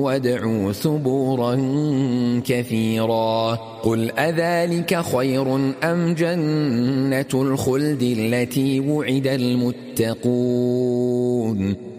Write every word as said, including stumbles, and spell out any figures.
وادعوا ثبورا كثيرا قل أذلك خير أم جنة الخلد التي وعد المتقون